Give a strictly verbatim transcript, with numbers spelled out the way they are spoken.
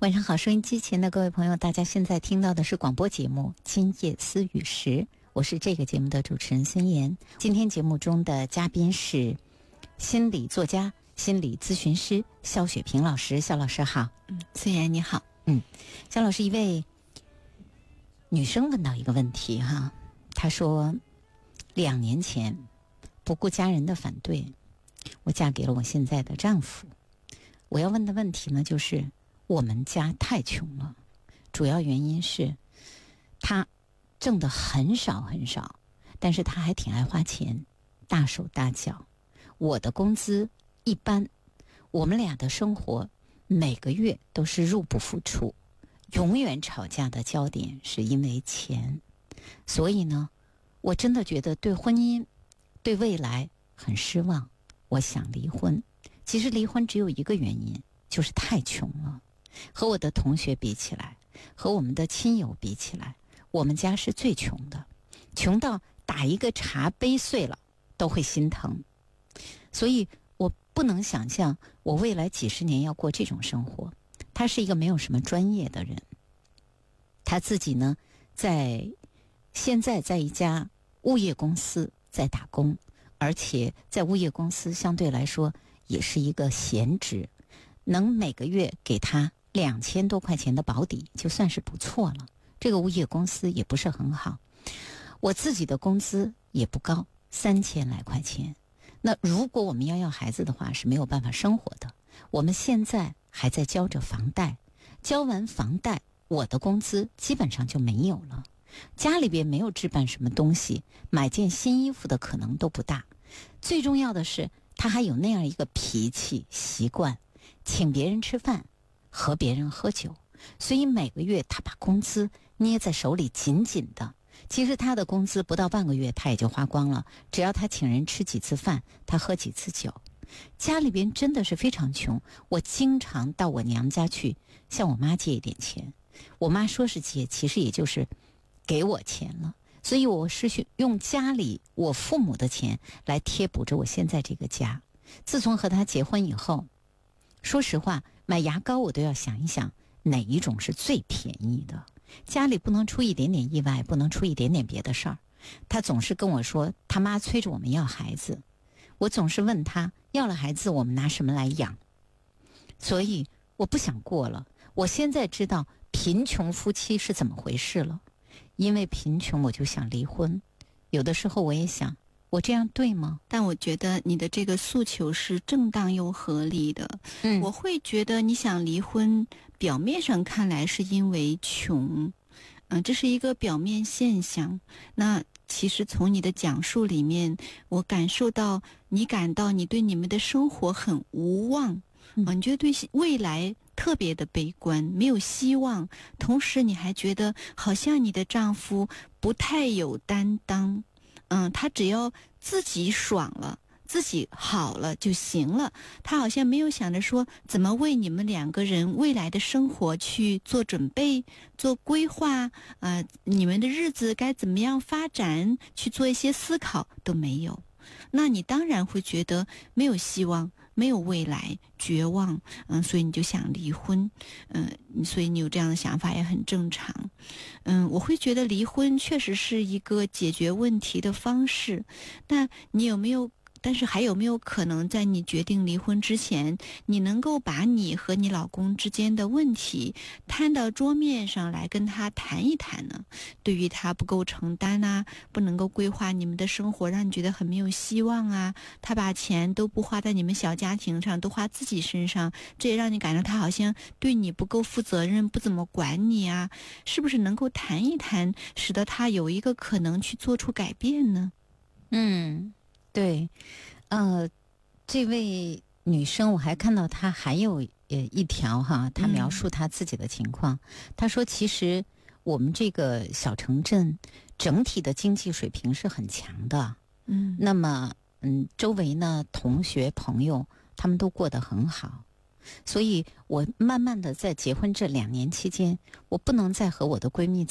晚上好，收音机前的各位朋友，大家现在听到的是广播节目《今夜思雨时》，我是这个节目的主持人孙岩。今天节目中的嘉宾是心理作家、心理咨询师肖雪萍老师。肖老师好。 嗯，孙岩你好。 嗯，肖老师，一位女生问到一个问题哈，她说两年前不顾家人的反对，我嫁给了我现在的丈夫。我要问的问题呢，就是我们家太穷了，主要原因是他挣的很少很少，但是他还挺爱花钱，大手大脚。我的工资一般，我们俩的生活每个月都是入不敷出，永远吵架的焦点是因为钱。所以呢，我真的觉得对婚姻、对未来很失望，我想离婚。其实离婚只有一个原因，就是太穷了。和我的同学比起来，和我们的亲友比起来，我们家是最穷的，穷到打一个茶杯碎了都会心疼。所以我不能想象我未来几十年要过这种生活。他是一个没有什么专业的人，他自己呢，在现在在一家物业公司在打工，而且在物业公司相对来说也是一个闲职，能每个月给他两千多块钱的保底就算是不错了。这个物业公司也不是很好，我自己的工资也不高，三千来块钱。那如果我们要要孩子的话，是没有办法生活的。我们现在还在交着房贷，交完房贷，我的工资基本上就没有了。家里边没有置办什么东西，买件新衣服的可能都不大。最重要的是，他还有那样一个脾气习惯，请别人吃饭，和别人喝酒，所以每个月他把工资捏在手里紧紧的。其实他的工资不到半个月他也就花光了，只要他请人吃几次饭，他喝几次酒。家里边真的是非常穷，我经常到我娘家去向我妈借一点钱，我妈说是借，其实也就是给我钱了。所以我是去用家里我父母的钱来贴补着我现在这个家。自从和他结婚以后，说实话，买牙膏我都要想一想哪一种是最便宜的。家里不能出一点点意外，不能出一点点别的事儿。他总是跟我说他妈催着我们要孩子，我总是问他要了孩子我们拿什么来养。所以我不想过了。我现在知道贫穷夫妻是怎么回事了，因为贫穷我就想离婚。有的时候我也想，我这样对吗？ 但我觉得你的这个诉求是正当又合理的。 嗯， 我会觉得你想离婚，表面上看来是因为穷，嗯、呃，这是一个表面现象。那其实从你的讲述里面，我感受到你感到你对你们的生活很无望，嗯、呃，你觉得对未来特别的悲观，没有希望。同时你还觉得好像你的丈夫不太有担当。嗯，他只要自己爽了，自己好了就行了。他好像没有想着说怎么为你们两个人未来的生活去做准备、做规划，呃，你们的日子该怎么样发展，去做一些思考都没有。那你当然会觉得没有希望，没有未来，绝望，嗯，所以你就想离婚，嗯，所以你有这样的想法也很正常。嗯，我会觉得离婚确实是一个解决问题的方式。那你有没有但是还有没有可能在你决定离婚之前，你能够把你和你老公之间的问题摊到桌面上来跟他谈一谈呢？对于他不够承担啊，不能够规划你们的生活，让你觉得很没有希望啊，他把钱都不花在你们小家庭上，都花自己身上，这也让你感到他好像对你不够负责任，不怎么管你啊，是不是能够谈一谈，使得他有一个可能去做出改变呢？ 嗯，对，呃，这位女生我还看到她还有呃一条哈，她描述她自己的情况。她说，其实我们这个小城镇整体的经济水平是很强的。 嗯， 那么嗯，周围呢同学朋友他们都过得很好，所以我慢慢的在结婚这两年期间，我不能再和我的闺蜜